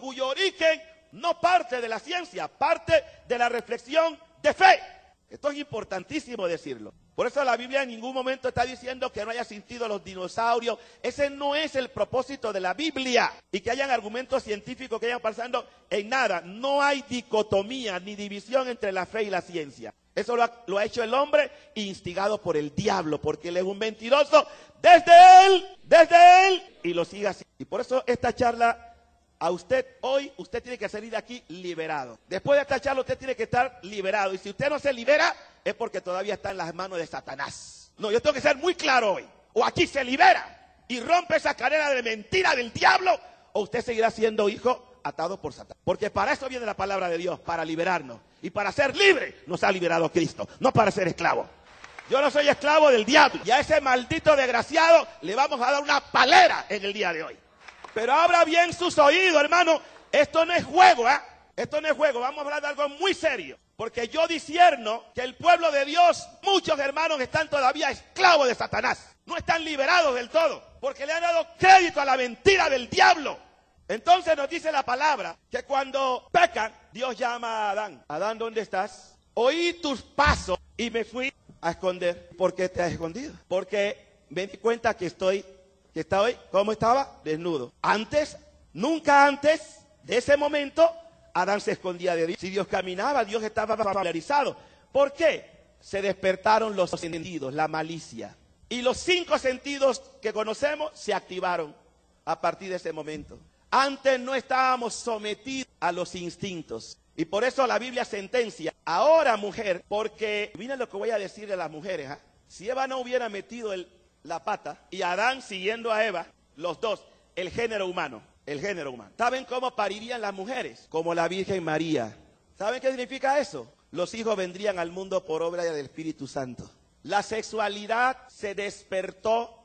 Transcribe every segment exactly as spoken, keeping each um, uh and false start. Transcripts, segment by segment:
cuyo origen no parte de la ciencia, parte de la reflexión de fe. Esto es importantísimo decirlo. Por eso la Biblia en ningún momento está diciendo que no haya existido los dinosaurios. Ese no es el propósito de la Biblia. Y que hayan argumentos científicos que vayan pasando en nada. No hay dicotomía ni división entre la fe y la ciencia. Eso lo ha, lo ha hecho el hombre instigado por el diablo, porque él es un mentiroso desde él, desde él, y lo sigue así. Y por eso esta charla, a usted hoy, usted tiene que salir de aquí liberado. Después de esta charla usted tiene que estar liberado. Y si usted no se libera, es porque todavía está en las manos de Satanás. No, yo tengo que ser muy claro hoy. O aquí se libera y rompe esa cadena de mentira del diablo, o usted seguirá siendo hijo atado por Satanás. Porque para eso viene la palabra de Dios, para liberarnos. Y para ser libre nos ha liberado Cristo, no para ser esclavo. Yo no soy esclavo del diablo. Y a ese maldito desgraciado le vamos a dar una palera en el día de hoy. Pero abra bien sus oídos, hermano. Esto no es juego, ¿eh? Esto no es juego. Vamos a hablar de algo muy serio. Porque yo discierno que el pueblo de Dios, muchos hermanos están todavía esclavos de Satanás. No están liberados del todo. Porque le han dado crédito a la mentira del diablo. Entonces nos dice la palabra que cuando pecan, Dios llama a Adán. Adán, ¿dónde estás? Oí tus pasos y me fui a esconder. ¿Por qué te has escondido? Porque me di cuenta que estoy... que está hoy, ¿cómo estaba? Desnudo. Antes, nunca antes de ese momento, Adán se escondía de Dios. Si Dios caminaba, Dios estaba familiarizado. ¿Por qué? Se despertaron los sentidos, la malicia. Y los cinco sentidos que conocemos se activaron a partir de ese momento. Antes no estábamos sometidos a los instintos. Y por eso la Biblia sentencia, ahora mujer, porque, miren lo que voy a decirle a las mujeres, ¿eh? Si Eva no hubiera metido el la pata, y Adán siguiendo a Eva, los dos, el género humano, el género humano. ¿Saben cómo parirían las mujeres? Como la Virgen María. ¿Saben qué significa eso? Los hijos vendrían al mundo por obra del Espíritu Santo. La sexualidad se despertó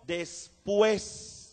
después,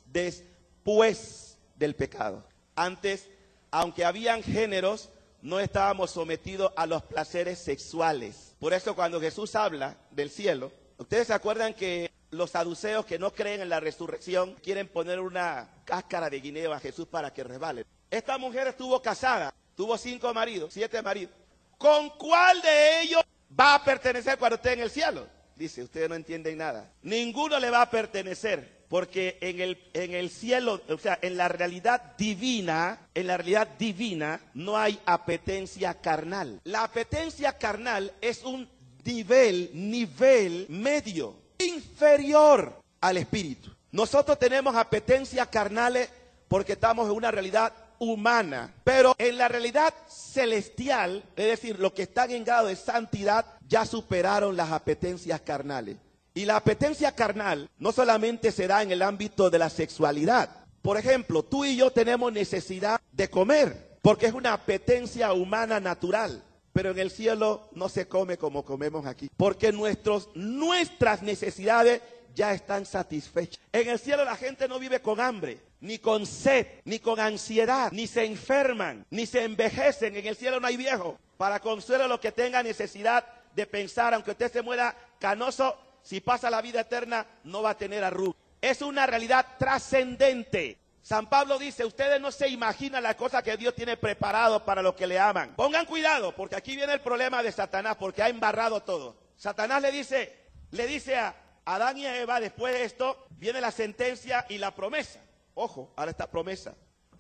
después del pecado. Antes, aunque habían géneros, no estábamos sometidos a los placeres sexuales. Por eso cuando Jesús habla del cielo, ustedes se acuerdan que los saduceos que no creen en la resurrección quieren poner una cáscara de guineo a Jesús para que resbale. Esta mujer estuvo casada, tuvo cinco maridos, siete maridos. ¿Con cuál de ellos va a pertenecer cuando esté en el cielo? Dice, ustedes no entienden nada. Ninguno le va a pertenecer, porque en el, en el cielo, o sea, en la realidad divina, en la realidad divina no hay apetencia carnal. La apetencia carnal es un nivel, nivel medio, inferior al espíritu. Nosotros tenemos apetencias carnales porque estamos en una realidad humana, pero en la realidad celestial, es decir, los que están en grado de santidad ya superaron las apetencias carnales. Y la apetencia carnal no solamente se da en el ámbito de la sexualidad. Por ejemplo, tú y yo tenemos necesidad de comer, porque es una apetencia humana natural. Pero en el cielo no se come como comemos aquí, porque nuestros, nuestras necesidades ya están satisfechas. En el cielo la gente no vive con hambre, ni con sed, ni con ansiedad, ni se enferman, ni se envejecen. En el cielo no hay viejo. Para consuelo a los que tengan necesidad de pensar, aunque usted se muera canoso, si pasa la vida eterna no va a tener arrugas. Es una realidad trascendente. San Pablo dice, ustedes no se imaginan la cosa que Dios tiene preparado para los que le aman. Pongan cuidado, porque aquí viene el problema de Satanás, porque ha embarrado todo. Satanás le dice, le dice a Adán y a Eva, después de esto, viene la sentencia y la promesa. Ojo, ahora está promesa.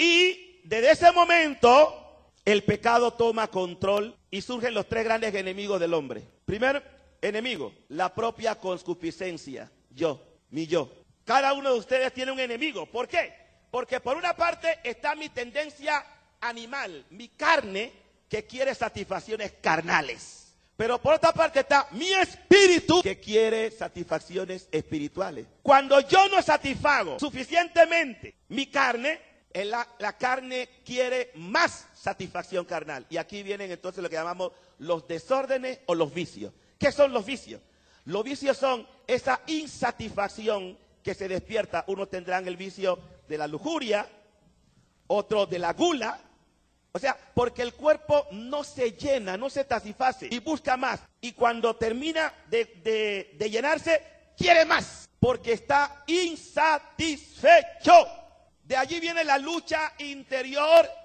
Y desde ese momento, el pecado toma control y surgen los tres grandes enemigos del hombre. Primer enemigo, la propia concupiscencia. Yo, mi yo. Cada uno de ustedes tiene un enemigo. ¿Por qué? Porque por una parte está mi tendencia animal, mi carne, que quiere satisfacciones carnales. Pero por otra parte está mi espíritu, que quiere satisfacciones espirituales. Cuando yo no satisfago suficientemente mi carne, la, la carne quiere más satisfacción carnal. Y aquí vienen entonces lo que llamamos los desórdenes o los vicios. ¿Qué son los vicios? Los vicios son esa insatisfacción que se despierta. Uno tendrá el vicio de la lujuria, otro de la gula, o sea, porque el cuerpo no se llena, no se satisface y busca más, y cuando termina de, de, de llenarse, quiere más, porque está insatisfecho. De allí viene la lucha interior